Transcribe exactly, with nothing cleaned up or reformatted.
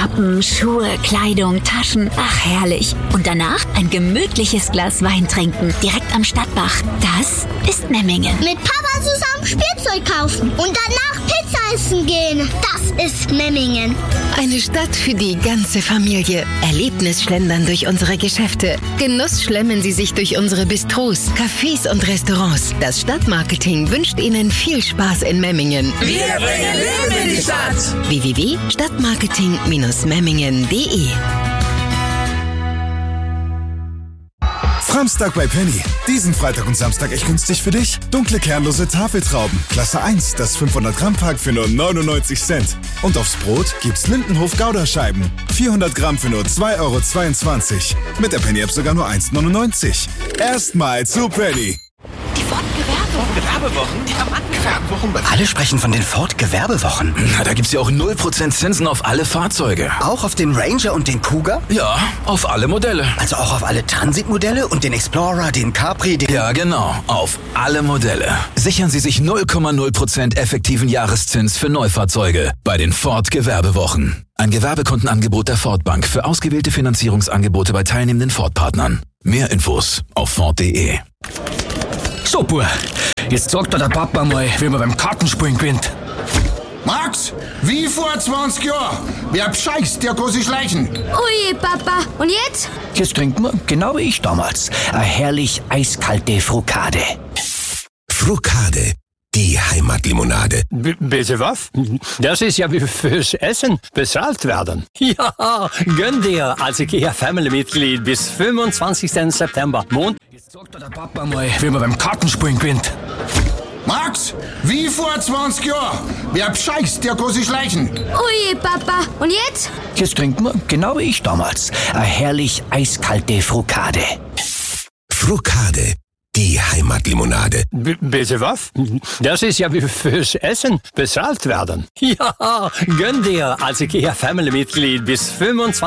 Kappen, Schuhe, Kleidung, Taschen. Ach, herrlich. Und danach ein gemütliches Glas Wein trinken. Direkt am Stadtbach. Das ist Memmingen. Mit Papa zusammen Spielzeug kaufen und danach Pizza essen gehen. Das ist Memmingen. Eine Stadt für die ganze Familie. Erlebnisschlendern durch unsere Geschäfte. Genuss schlemmen Sie sich durch unsere Bistros, Cafés und Restaurants. Das Stadtmarketing wünscht Ihnen viel Spaß in Memmingen. Wir bringen Leben in die Stadt. w w w punkt stadtmarketing Bindestrich memmingen punkt d e Framstag bei Penny. Diesen Freitag und Samstag echt günstig für dich. Dunkle kernlose Tafeltrauben. Klasse eins, das fünfhundert Gramm Pack für nur neunundneunzig Cent. Und aufs Brot gibt's Lindenhof Gouda-Scheiben. vierhundert Gramm für nur zwei Euro zweiundzwanzig. Mit der Penny-App sogar nur eins neunundneunzig. Erstmal zu Penny. Die Ford Gewerbewochen, die haben Gewerbewochen? Alle sprechen von den Ford Gewerbewochen. Na, da gibt's ja auch null Prozent Zinsen auf alle Fahrzeuge. Auch auf den Ranger und den Cougar? Ja, auf alle Modelle. Also auch auf alle Transit-Modelle und den Explorer, den Capri, den... Ja, genau, auf alle Modelle. Sichern Sie sich null Komma null Prozent effektiven Jahreszins für Neufahrzeuge bei den Ford Gewerbewochen. Ein Gewerbekundenangebot der Ford Bank für ausgewählte Finanzierungsangebote bei teilnehmenden Ford-Partnern. Mehr Infos auf Ford punkt de. So, Bub, jetzt sagt dir der Papa mal, wie man beim Kartenspielen gewinnt. Max, wie vor zwanzig Jahren. Wer bescheißt, der kann sich schleichen. Ui, Papa. Und jetzt? Jetzt trinken wir, genau wie ich damals, eine herrlich eiskalte Frukade. Frukade, die Heimatlimonade. B- bitte was? Das ist ja wie fürs Essen bezahlt werden. Ja, gönn dir als IKEA-Family-Mitglied bis fünfundzwanzigsten September. Mond. Jetzt sagt dir der Papa mal, wie man beim Kartenspielen gewinnt. Max, wie vor zwanzig Jahren. Wer bescheißt, der kann sich schleichen. Ui, Papa. Und jetzt? Jetzt trinken wir, genau wie ich damals, eine herrlich eiskalte Frukade. Frukade, die Heimatlimonade. B- bitte was? Das ist ja wie fürs Essen bezahlt werden. Ja, gönn dir als IKEA-Family-Mitglied bis fünfundzwanzigsten